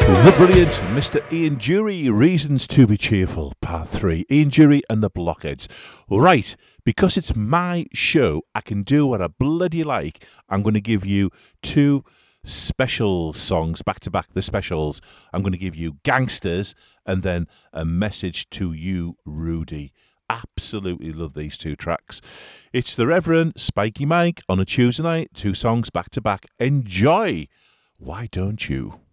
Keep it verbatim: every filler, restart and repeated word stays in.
The brilliant Mister Ian Dury, Reasons to be Cheerful, Part three. Ian Dury and the Blockheads. Right, because it's my show, I can do what I bloody like. I'm going to give you two special songs, back to back, the specials. I'm going to give you Gangsters and then A Message to You, Rudy. Absolutely love these two tracks. It's the Reverend Spiky Mike on a Tuesday night, two songs back to back. Enjoy! Why don't you?